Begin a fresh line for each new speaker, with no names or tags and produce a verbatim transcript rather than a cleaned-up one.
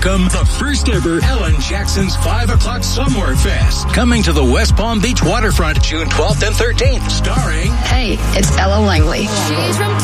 welcome the first ever Alan Jackson's five o'clock Somewhere Fest, coming to the West Palm Beach waterfront June twelfth and thirteenth, starring...
Hey, it's Ella Langley.
She's from